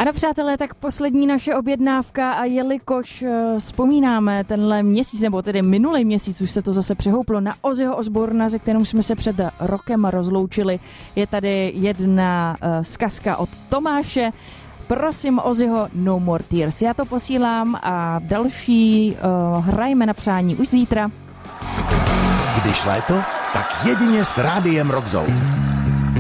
Ano, přátelé, tak poslední naše objednávka a jelikož vzpomínáme tenhle měsíc, nebo tedy minulý měsíc, už se to zase přehouplo na Ozzyho Osbourna, se kterým jsme se před rokem rozloučili, je tady jedna zkazka od Tomáše. Prosím Ozzyho No More Tears. Já to posílám a další hrajeme na přání už zítra. Když léto, tak jedině s Rádiem Rock Zone.